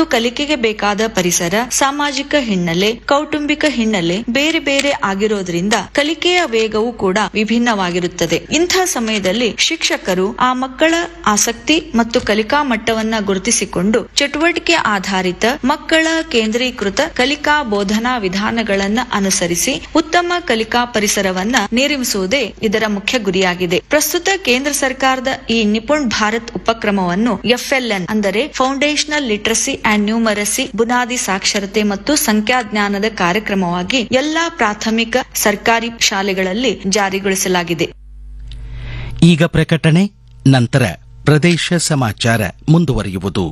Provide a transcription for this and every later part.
ಕಲಿಕೆಗೆ ಬೇಕಾದ ಪರಿಸರ, ಸಾಮಾಜಿಕ ಹಿನ್ನೆಲೆ, ಕೌಟುಂಬಿಕ ಹಿನ್ನೆಲೆ ಬೇರೆ ಬೇರೆ ಆಗಿರೋದ್ರಿಂದ ಕಲಿಕೆಯ ವೇಗವೂ ಕೂಡ ವಿಭಿನ್ನವಾಗಿರುತ್ತದೆ. ಇಂಥ ಸಮಯದಲ್ಲಿ ಶಿಕ್ಷಕರು ಆ ಮಕ್ಕಳ ಆಸಕ್ತಿ ಮತ್ತು ಕಲಿಕಾ ಮಟ್ಟವನ್ನ ಗುರುತಿಸಿಕೊಂಡು ಚಟುವಟಿಕೆ ಆಧಾರಿತ ಮಕ್ಕಳ ಕೇಂದ್ರೀಕೃತ ಕಲಿಕಾ ಬೋಧನಾ ವಿಧಾನಗಳನ್ನ ಅನುಸರಿಸಿ ಉತ್ತಮ ಕಲಿಕಾ ಪರಿಸರವನ್ನ ನಿರ್ಮಿಸುವುದೇ ಇದರ ಮುಖ್ಯ ಗುರಿಯಾಗಿದೆ. ಪ್ರಸ್ತುತ ಕೇಂದ್ರ ಸರ್ಕಾರದ ಈ ನಿಪುಣ್ ಭಾರತ್ ಉಪಕ್ರಮವನ್ನು FLN ಅಂದರೆ ಫೌಂಡೇಶನಲ್ ಲಿಟರಸಿ ಅಂಡ್ ನ್ಯೂಮರಸಿ, ಬುನಾದಿ ಸಾಕ್ಷರತೆ ಮತ್ತು ಸಂಖ್ಯಾಜ್ಞಾನದ ಕಾರ್ಯಕ್ರಮವಾಗಿ ಎಲ್ಲಾ ಪ್ರಾಥಮಿಕ ಸರ್ಕಾರಿ ಶಾಲೆಗಳಲ್ಲಿ ಜಾರಿಗೊಳಿಸಲಾಗಿದೆ. ಈಗ ಪ್ರಕಟಣೆ, ನಂತರ ಪ್ರದೇಶ ಸಮಾಚಾರ ಮುಂದುವರಿಯುವುದು.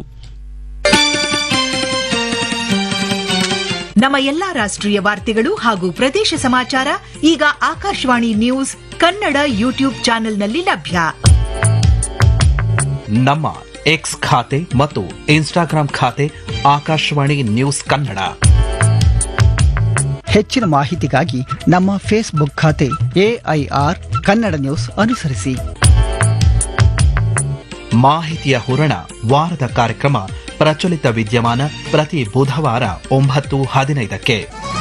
ನಮ್ಮ ಎಲ್ಲಾ ರಾಷ್ಟ್ರೀಯ ವಾರ್ತೆಗಳು ಹಾಗೂ ಪ್ರದೇಶ ಸಮಾಚಾರ ಈಗ ಆಕಾಶವಾಣಿ ನ್ಯೂಸ್ ಕನ್ನಡ ಯೂಟ್ಯೂಬ್ ಚಾನೆಲ್ನಲ್ಲಿ ಲಭ್ಯ. ನಮ್ಮ ಎಕ್ಸ್ ಖಾತೆ ಮತ್ತು ಇನ್ಸ್ಟಾಗ್ರಾಂ ಖಾತೆ ಆಕಾಶವಾಣಿ ನ್ಯೂಸ್ ಕನ್ನಡ. ಹೆಚ್ಚಿನ ಮಾಹಿತಿಗಾಗಿ ನಮ್ಮ ಫೇಸ್ಬುಕ್ ಖಾತೆ AIR ಕನ್ನಡ ನ್ಯೂಸ್ ಅನುಸರಿಸಿ. ಮಾಹಿತಿಯ ಹೂರಣ, ವಾರದ ಕಾರ್ಯಕ್ರಮ ಪ್ರಚಲಿತ ವಿದ್ಯಮಾನ ಪ್ರತಿ ಬುಧವಾರ 9:15ಕ್ಕೆ.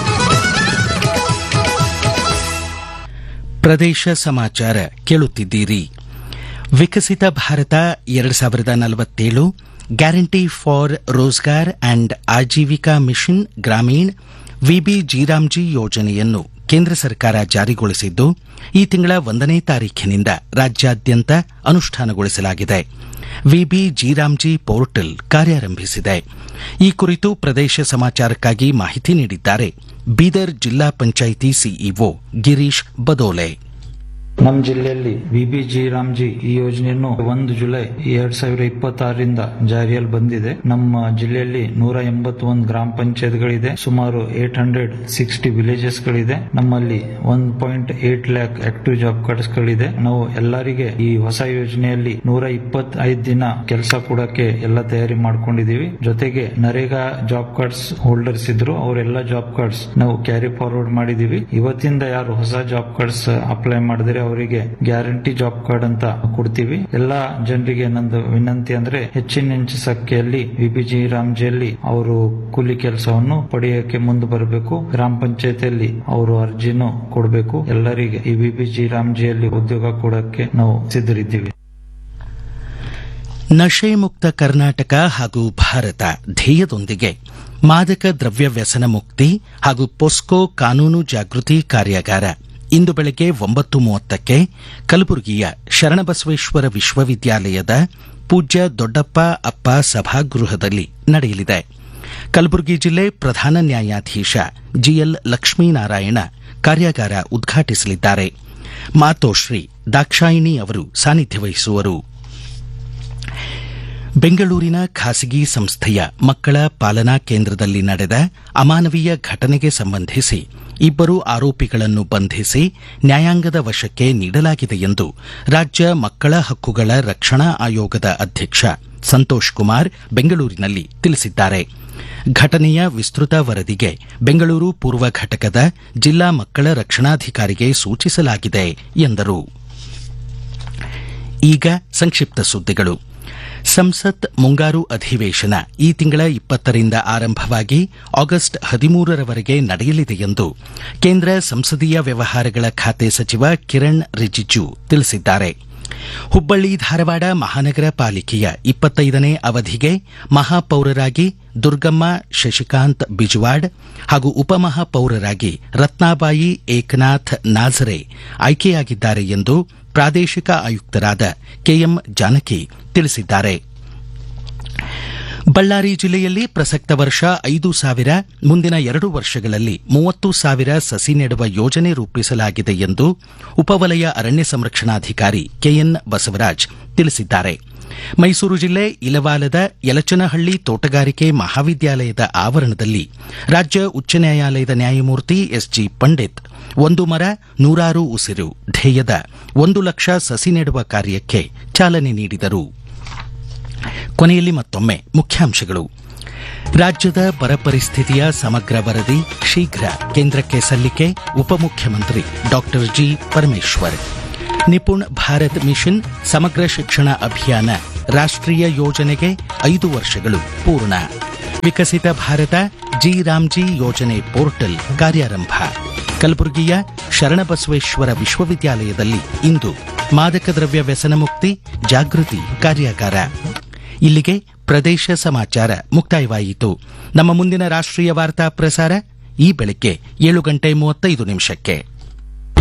ಪ್ರದೇಶ ಸಮಾಚಾರ ಕೇಳುತ್ತಿದ್ದೀರಿ. ವಿಕಸಿತ Bharat 2047 guarantee for Rozgar and Aajeevika mission Gramin VB-G RAM G ಯೋಜನೆಯನ್ನು ಕೇಂದ್ರ ಸರ್ಕಾರ ಜಾರಿಗೊಳಿಸಿದ್ದು, ಈ ತಿಂಗಳ 1ನೇ ತಾರೀಖಿನಿಂದ ರಾಜ್ಯಾದ್ಯಂತ ಅನುಷ್ಠಾನಗೊಳಿಸಲಾಗಿದೆ. ವಿಬಿಜಿರಾಮ್ಜಿ ಪೋರ್ಟಲ್ ಕಾರ್ಯಾರಂಭಿಸಿದೆ. ಈ ಕುರಿತು ಪ್ರದೇಶ ಸಮಾಚಾರಕ್ಕಾಗಿ ಮಾಹಿತಿ ನೀಡಿದ್ದಾರೆ ಬೀದರ್ ಜಿಲ್ಲಾ ಪಂಚಾಯಿತಿ ಸಿಇಒ ಗಿರೀಶ್ ಬದೋಲೆ. ನಮ್ಮ ಜಿಲ್ಲೆಯಲ್ಲಿ ವಿಬಿಜಿರಾಮ್ಜಿ ಈ ಯೋಜನೆಯನ್ನು 1 ಜುಲೈ 2026ರಿಂದ ಜಾರಿಯಲ್ಲಿ ಬಂದಿದೆ. ನಮ್ಮ ಜಿಲ್ಲೆಯಲ್ಲಿ 181 ಗ್ರಾಮ ಪಂಚಾಯತ್ಗಳಿದೆ, ಸುಮಾರು 860 ವಿಲೇಜಸ್ ಗಳಿದೆ. ನಮ್ಮಲ್ಲಿ 1.8 ಲ್ಯಾಕ್ ಆಕ್ಟಿವ್ ಜಾಬ್ ಕಾರ್ಡ್ಸ್ ಗಳಿದೆ. ನಾವು ಎಲ್ಲರಿಗೆ ಈ ಹೊಸ ಯೋಜನೆಯಲ್ಲಿ 125 ದಿನ ಕೆಲಸ ಕೊಡಕ್ಕೆ ಎಲ್ಲ ತಯಾರಿ ಮಾಡ್ಕೊಂಡಿದೀವಿ. ಜೊತೆಗೆ ನರೇಗಾ ಜಾಬ್ ಕಾರ್ಡ್ಸ್ ಹೋಲ್ಡರ್ಸ್ ಇದ್ರು, ಅವರೆಲ್ಲ ಜಾಬ್ ಕಾರ್ಡ್ಸ್ ನಾವು ಕ್ಯಾರಿ ಫಾರ್ವರ್ಡ್ ಮಾಡಿದೀವಿ. ಇವತ್ತಿಂದ ಯಾರು ಹೊಸ ಜಾಬ್ ಕಾರ್ಡ್ಸ್ ಅಪ್ಲೈ ಮಾಡಿದ್ರೆ ಅವರಿಗೆ ಗ್ಯಾರಂಟಿ ಜಾಬ್ ಕಾರ್ಡ್ ಅಂತ ಕೊಡ್ತೀವಿ. ಎಲ್ಲಾ ಜನರಿಗೆ ನಂದು ವಿನಂತಿ ಅಂದ್ರೆ ಹೆಚ್ಚಿನ ಸಂಖ್ಯೆಯಲ್ಲಿ ವಿಬಿಜಿರಾಮ್ಜಿಯಲ್ಲಿ ಅವರು ಕೂಲಿ ಕೆಲಸವನ್ನು ಪಡೆಯಕ್ಕೆ ಮುಂದೆ ಬರಬೇಕು. ಗ್ರಾಮ ಪಂಚಾಯತಿಯಲ್ಲಿ ಅವರು ಅರ್ಜಿನೂ ಕೊಡಬೇಕು. ಎಲ್ಲರಿಗೆ ಈ ವಿಬಿಜಿರಾಮ್ಜಿಯಲ್ಲಿ ಉದ್ಯೋಗ ಕೊಡಕ್ಕೆ ನಾವು ಸಿದ್ಧರಿದ್ದೀವಿ. ನಶೆ ಮುಕ್ತ ಕರ್ನಾಟಕ ಹಾಗೂ ಭಾರತ ಧ್ಯೇಯದೊಂದಿಗೆ ಮಾದಕ ದ್ರವ್ಯ ವ್ಯಸನ ಮುಕ್ತಿ ಹಾಗೂ ಪೊಸ್ಕೋ ಕಾನೂನು ಜಾಗೃತಿ ಕಾರ್ಯಾಗಾರ ಇಂದು ಬೆಳಗ್ಗೆ 9:30ಕ್ಕೆ ಕಲಬುರಗಿಯ ಶರಣಬಸವೇಶ್ವರ ವಿಶ್ವವಿದ್ಯಾಲಯದ ಪೂಜ್ಯ ದೊಡ್ಡಪ್ಪ ಅಪ್ಪ ಸಭಾಗೃಹದಲ್ಲಿ ನಡೆಯಲಿದೆ. ಕಲಬುರಗಿ ಜಿಲ್ಲೆ ಪ್ರಧಾನ ನ್ಯಾಯಾಧೀಶ ಜಿಎಲ್ ಲಕ್ಷ್ಮೀನಾರಾಯಣ ಕಾರ್ಯಾಗಾರ ಉದ್ಘಾಟಿಸಲಿದ್ದಾರೆ. ಮಾತೋಶ್ರೀ ದಾಕ್ಷಾಯಿಣಿ ಅವರು ಸಾನ್ನಿಧ್ಯ ವಹಿಸುವರು. ಬೆಂಗಳೂರಿನ ಖಾಸಗಿ ಸಂಸ್ಥೆಯ ಮಕ್ಕಳ ಪಾಲನಾ ಕೇಂದ್ರದಲ್ಲಿ ನಡೆದ ಅಮಾನವೀಯ ಘಟನೆಗೆ ಸಂಬಂಧಿಸಿ 2 ಆರೋಪಿಗಳನ್ನು ಬಂಧಿಸಿ ನ್ಯಾಯಾಂಗದ ವಶಕ್ಕೆ ನೀಡಲಾಗಿದೆ ಎಂದು ರಾಜ್ಯ ಮಕ್ಕಳ ಹಕ್ಕುಗಳ ರಕ್ಷಣಾ ಆಯೋಗದ ಅಧ್ಯಕ್ಷ ಸಂತೋಷ್ ಕುಮಾರ್ ಬೆಂಗಳೂರಿನಲ್ಲಿ ತಿಳಿಸಿದ್ದಾರೆ. ಘಟನೆಯ ವಿಸ್ತೃತ ವರದಿಗೆ ಬೆಂಗಳೂರು ಪೂರ್ವ ಘಟಕದ ಜಿಲ್ಲಾ ಮಕ್ಕಳ ರಕ್ಷಣಾಧಿಕಾರಿಗೆ ಸೂಚಿಸಲಾಗಿದೆ ಎಂದರು. ಈಗ ಸಂಕ್ಷಿಪ್ತ ಸುದ್ದಿಗಳು. ಸಂಸತ್ ಮುಂಗಾರು ಅಧಿವೇಶನ ಈ ತಿಂಗಳ 20ರಿಂದ ಆರಂಭವಾಗಿ ಆಗಸ್ಟ್ 13ರವರೆಗೆ ನಡೆಯಲಿದೆ ಎಂದು ಕೇಂದ್ರ ಸಂಸದೀಯ ವ್ಯವಹಾರಗಳ ಖಾತೆ ಸಚಿವ ಕಿರಣ್ ರಿಜಿಜು ತಿಳಿಸಿದ್ದಾರೆ. ಹುಬ್ಬಳ್ಳಿ ಧಾರವಾಡ ಮಹಾನಗರ ಪಾಲಿಕೆಯ 25ನೇ ಅವಧಿಗೆ ಮಹಾಪೌರರಾಗಿ ದುರ್ಗಮ್ಮ ಶಶಿಕಾಂತ್ ಬಿಜವಾಡ್ ಹಾಗೂ ಉಪಮಹಾಪೌರರಾಗಿ ರತ್ನಾಬಾಯಿ ಏಕನಾಥ್ ನಾಝರೆ ಆಯ್ಕೆಯಾಗಿದ್ದಾರೆ ಎಂದು ಪ್ರಾದೇಶಿಕ ಆಯುಕ್ತರಾದ ಕೆಎಂ ಜಾನಕಿ ತಿಳಿಸಿದ್ದಾರೆ. ಬಳ್ಳಾರಿ ಜಿಲ್ಲೆಯಲ್ಲಿ ಪ್ರಸಕ್ತ ವರ್ಷ 5,000, ಮುಂದಿನ 2 ವರ್ಷಗಳಲ್ಲಿ 30,000 ಸಸಿ ನೆಡುವ ಯೋಜನೆ ರೂಪಿಸಲಾಗಿದೆ ಎಂದು ಉಪವಲಯ ಅರಣ್ಯ ಸಂರಕ್ಷಣಾಧಿಕಾರಿ ಕೆಎನ್ ಬಸವರಾಜ್ ತಿಳಿಸಿದ್ದಾರೆ. ಮೈಸೂರು ಜಿಲ್ಲೆ ಇಲವಾಲದ ಯಲಚನಹಳ್ಳಿ ತೋಟಗಾರಿಕೆ ಮಹಾವಿದ್ಯಾಲಯದ ಆವರಣದಲ್ಲಿ ರಾಜ್ಯ ಉಚ್ಚ ನ್ಯಾಯಾಲಯದ ನ್ಯಾಯಮೂರ್ತಿ ಎಸ್ಜಿ ಪಂಡಿತ್ 1 ಮರ 100 ಉಸಿರು ಧ್ಯೇಯದ 1 ಲಕ್ಷ ಸಸಿ ನೆಡುವ ಕಾರ್ಯಕ್ಕೆ ಚಾಲನೆ ನೀಡಿದರು. ಕೊನೆಯಲ್ಲಿ ಮತ್ತೊಮ್ಮೆ ಮುಖ್ಯಾಂಶಗಳು. ರಾಜ್ಯದ ಬರ ಪರಿಸ್ಥಿತಿಯ ಸಮಗ್ರ ವರದಿ ಶೀಘ್ರ ಕೇಂದ್ರಕ್ಕೆ ಸಲ್ಲಿಕೆ, ಉಪಮುಖ್ಯಮಂತ್ರಿ ಡಾ ಜಿ ಪರಮೇಶ್ವರ್. ನಿಪುಣ್ ಭಾರತ್ ಮಿಷನ್ ಸಮಗ್ರ ಶಿಕ್ಷಣ ಅಭಿಯಾನ ರಾಷ್ಟ್ರೀಯ ಯೋಜನೆಗೆ 5 ವರ್ಷಗಳು ಪೂರ್ಣ. ವಿಕಸಿತ ಭಾರತ ಜಿ ರಾಮ್ಜಿ ಯೋಜನೆ ಪೋರ್ಟಲ್ ಕಾರ್ಯಾರಂಭ. ಕಲಬುರಗಿಯ ಶರಣಬಸವೇಶ್ವರ ವಿಶ್ವವಿದ್ಯಾಲಯದಲ್ಲಿ ಇಂದು ಮಾದಕ ದ್ರವ್ಯ ವ್ಯಸನ ಮುಕ್ತಿ ಜಾಗೃತಿ ಕಾರ್ಯಾಗಾರ. ಇಲ್ಲಿಗೆ ಪ್ರದೇಶ ಸಮಾಚಾರ ಮುಕ್ತಾಯವಾಯಿತು. ನಮ್ಮ ಮುಂದಿನ ರಾಷ್ಟ್ರೀಯ ವಾರ್ತಾ ಪ್ರಸಾರ ಈ ಬೆಳಗ್ಗೆ 7:35 ನಿಮಿಷಕ್ಕೆ.